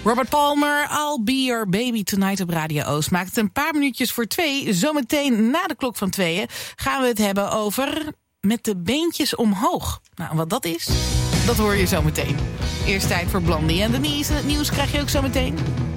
Robert Palmer, I'll Be Your Baby Tonight op Radio Oost. Maakt het een paar minuutjes voor 2. Zometeen na de klok van 2 gaan we het hebben over met de beentjes omhoog. Nou, wat dat is, dat hoor je zometeen. Eerst tijd voor Blondie en Denise. Het nieuws krijg je ook zometeen.